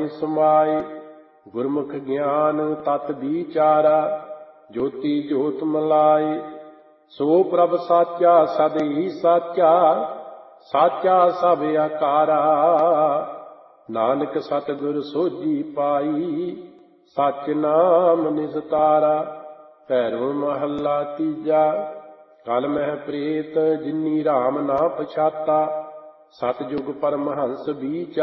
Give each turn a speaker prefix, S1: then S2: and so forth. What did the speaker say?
S1: ਸਮਾਏ। ਗੁਰਮੁਖ ਗਿਆਨ ਤਤ ਵਿਚਾਰਾ, ਜੋਤੀ ਜੋਤ ਮਲਾਏ। ਸੋ ਪ੍ਰਭ ਸਾਚਾ ਸਦ ਹੀ ਸਾਚਾ, ਸਾਚਾ ਸਭ ਆਕਾਰਾ। ਨਾਨਕ ਸਤਿਗੁਰ ਸੋਝੀ ਪਾਈ, ਸਚ ਨਾਮ ਨਿਸਤਾਰਾ। ਭੈਰੋ ਮਹੱਲਾ ਤੀਜਾ। ਕਲ ਮਹਿ ਪ੍ਰੇਤ ਜਿਨੀ ਰਾਮ ਨਾ ਪਛਾਤਾ, ਸਤਿਯੁਗ ਪਰਮਹੰਸ ਵਿਚਾਰਾ।